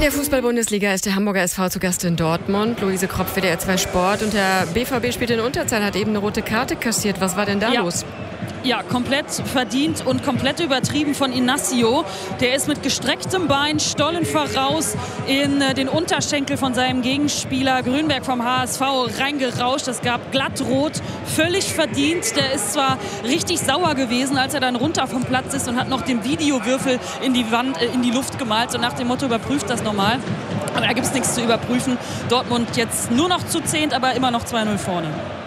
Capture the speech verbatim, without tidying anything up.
der Fußball-Bundesliga ist der Hamburger S V zu Gast in Dortmund. Luise Kropf für D R zwei Sport. Und der B V B spielt in Unterzahl, hat eben eine rote Karte kassiert. Was war denn da ja. los? Ja, komplett verdient und komplett übertrieben von Inacio. Der ist mit gestrecktem Bein Stollen voraus in den Unterschenkel von seinem Gegenspieler Grünberg vom H S V reingerauscht. Es gab glattrot, völlig verdient. Der ist zwar richtig sauer gewesen, als er dann runter vom Platz ist und hat noch den Videowürfel in die Wand, äh, in die Luft gemalt. So nach dem Motto, überprüft das nochmal. Aber da gibt es nichts zu überprüfen. Dortmund jetzt nur noch zu zehnt, aber immer noch zwei null vorne.